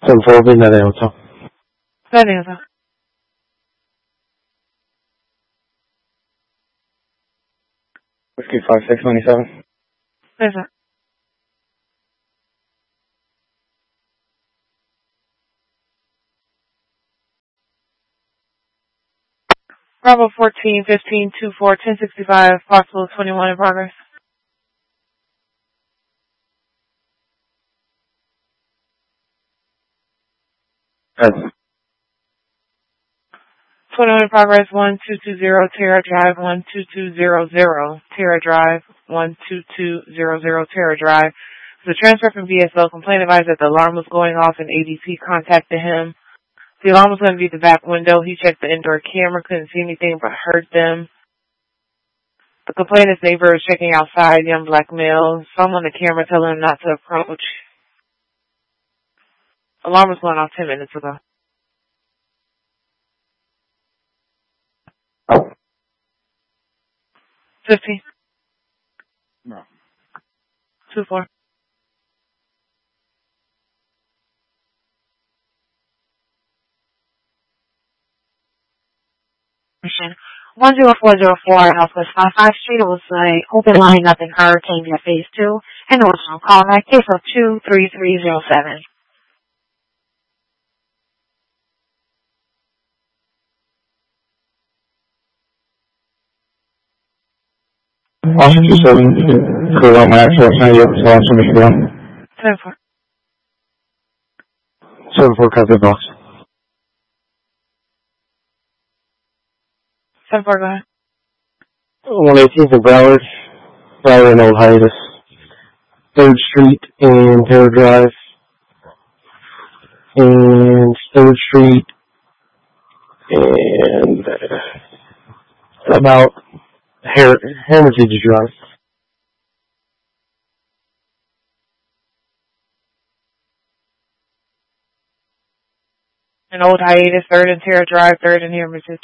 10-4, Midnight Hotel. Midnight Hotel. Whiskey 5697. Yes, sir. Bravo 14, 15, 24, 1065, possible 21 in progress. Yes. 21 in progress, 1220 Terra Drive, 12200 Terra Drive, 12200 Terra Drive. The transfer from VSL complaint advised that the alarm was going off and ADP contacted him. The alarm was going to be at the back window. He checked the indoor camera, couldn't see anything but heard them. The complainant's neighbor is checking outside, young black male. Some on the camera telling him not to approach. Alarm was going off 10 minutes ago. Oh. 15. No. 24. Mission 10404 Southwest 55 Street. It was an open line, nothing heard, came via phase 2, and original callback, case of 23307. Austin 27, clear out my access, now you have to launch in Michigan. 10-4. 7-4, copy box. 10-4, go ahead. 118th and Broward and Old Hiatus. 3rd Street and Terra Drive. And 3rd Street and about Hermitage Drive. An Old Hiatus, 3rd and Terra Drive, 3rd and Hermitage.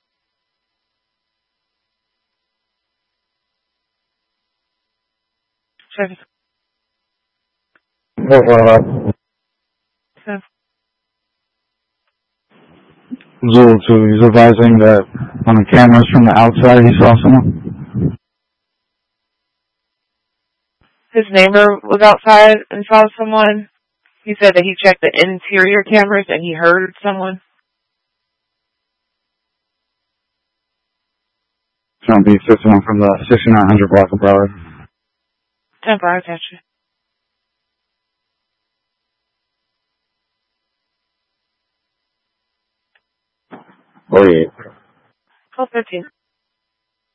Service. No, well, 10. Zulu 2, he's advising that on the cameras from the outside he saw someone. His neighbor was outside and saw someone. He said that he checked the interior cameras and he heard someone. It's going to be 51 from the 6900 block of Broward. 10-4, attach it. Oh, yeah. 12-15.